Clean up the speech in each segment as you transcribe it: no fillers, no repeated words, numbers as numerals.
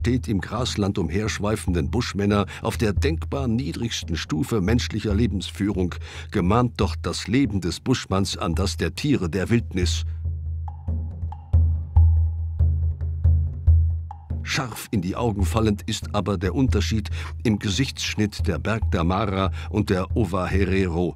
steht im Grasland umherschweifenden Buschmänner auf der denkbar niedrigsten Stufe menschlicher Lebensführung, gemahnt doch das Leben des Buschmanns an das der Tiere der Wildnis. Scharf in die Augen fallend ist aber der Unterschied im Gesichtsschnitt der Berg da Mara und der Ova Herero.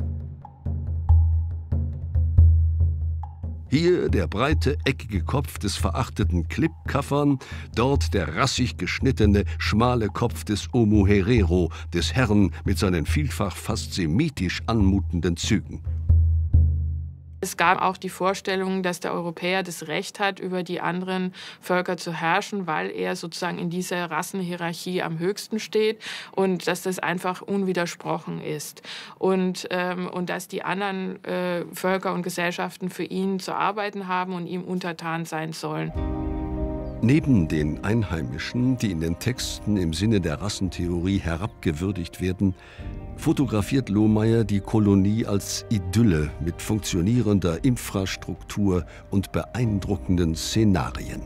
Hier der breite, eckige Kopf des verachteten Klippkaffern, dort der rassig geschnittene, schmale Kopf des Omu Herero, des Herrn mit seinen vielfach fast semitisch anmutenden Zügen. Es gab auch die Vorstellung, dass der Europäer das Recht hat, über die anderen Völker zu herrschen, weil er sozusagen in dieser Rassenhierarchie am höchsten steht und dass das einfach unwidersprochen ist. Und dass die anderen Völker und Gesellschaften für ihn zu arbeiten haben und ihm untertan sein sollen. Neben den Einheimischen, die in den Texten im Sinne der Rassentheorie herabgewürdigt werden, fotografiert Lohmeyer die Kolonie als Idylle mit funktionierender Infrastruktur und beeindruckenden Szenarien.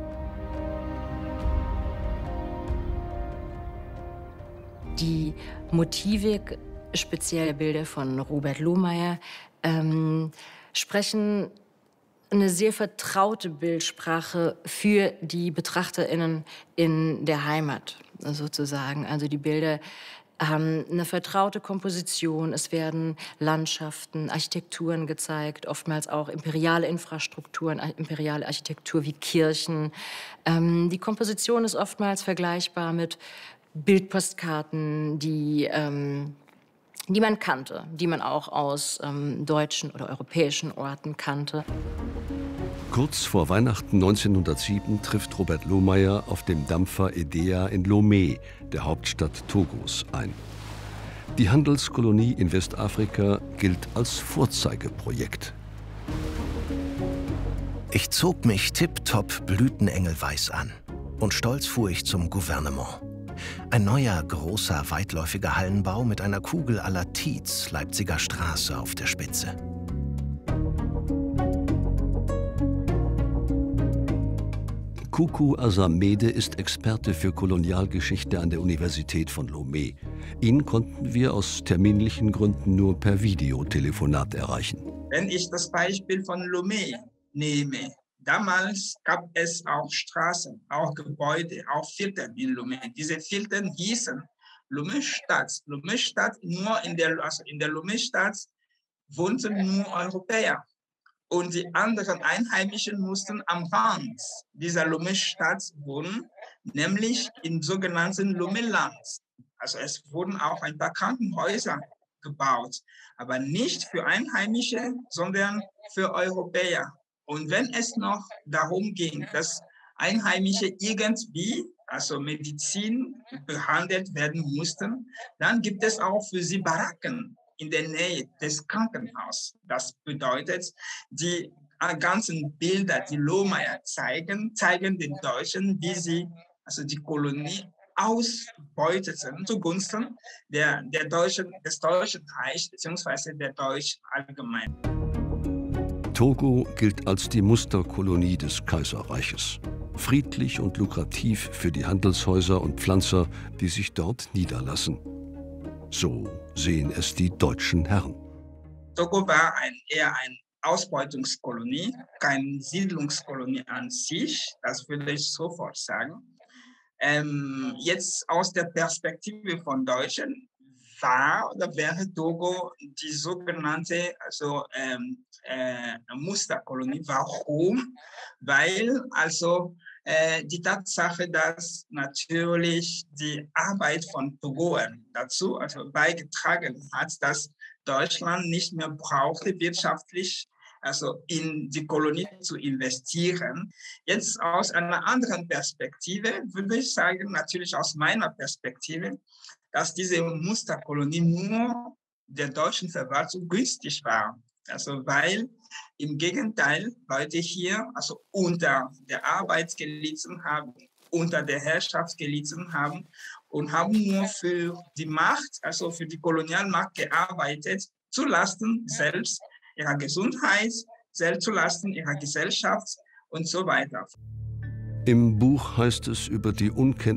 Die Motivik, speziell Bilder von Robert Lohmeyer, sprechen eine sehr vertraute Bildsprache für die BetrachterInnen in der Heimat, sozusagen. Also die Bilder haben eine vertraute Komposition. Es werden Landschaften, Architekturen gezeigt, oftmals auch imperiale Infrastrukturen, imperiale Architektur wie Kirchen. Die Komposition ist oftmals vergleichbar mit Bildpostkarten, die man kannte, die man auch aus deutschen oder europäischen Orten kannte. Kurz vor Weihnachten 1907 trifft Robert Lohmeyer auf dem Dampfer Edea in Lomé, der Hauptstadt Togos, ein. Die Handelskolonie in Westafrika gilt als Vorzeigeprojekt. Ich zog mich tipptopp blütenengelweiß an und stolz fuhr ich zum Gouvernement. Ein neuer, großer, weitläufiger Hallenbau mit einer Kugel à la Tietz, Leipziger Straße auf der Spitze. Kuku Asamede ist Experte für Kolonialgeschichte an der Universität von Lomé. Ihn konnten wir aus terminlichen Gründen nur per Videotelefonat erreichen. Wenn ich das Beispiel von Lomé nehme, damals gab es auch Straßen, auch Gebäude, auch Viertel in Lomé. Diese Viertel hießen Lomé-Stadt. Lomé-Stadt, nur in der Lomé-Stadt wohnten nur Europäer. Und die anderen Einheimischen mussten am Rand dieser Lomé-Stadt wohnen, nämlich im sogenannten Lomé-Land. Also es wurden auch ein paar Krankenhäuser gebaut, aber nicht für Einheimische, sondern für Europäer. Und wenn es noch darum ging, dass Einheimische irgendwie, also Medizin, behandelt werden mussten, dann gibt es auch für sie Baracken in der Nähe des Krankenhauses. Das bedeutet, die ganzen Bilder, die Lohmeyer zeigen den Deutschen, wie sie also die Kolonie ausbeuteten zugunsten des Deutschen Reichs bzw. der Deutschen allgemein. Togo gilt als die Musterkolonie des Kaiserreiches. Friedlich und lukrativ für die Handelshäuser und Pflanzer, die sich dort niederlassen. So sehen es die deutschen Herren. Togo war eher eine Ausbeutungskolonie, keine Siedlungskolonie an sich, das würde ich sofort sagen. Jetzt aus der Perspektive von Deutschen war oder wäre Togo die sogenannte Musterkolonie. Warum? Weil die Tatsache, dass natürlich die Arbeit von Togoern dazu beigetragen hat, dass Deutschland nicht mehr brauchte, wirtschaftlich in die Kolonie zu investieren. Jetzt aus einer anderen Perspektive würde ich sagen, natürlich aus meiner Perspektive, dass diese Musterkolonie nur der deutschen Verwaltung günstig war. Weil im Gegenteil Leute hier unter der Arbeit gelitten haben, unter der Herrschaft gelitten haben und haben nur für die Macht, also für die Kolonialmacht gearbeitet, zulasten selbst ihrer Gesundheit, selbst zulasten ihrer Gesellschaft und so weiter. Im Buch heißt es über die Unkenntnis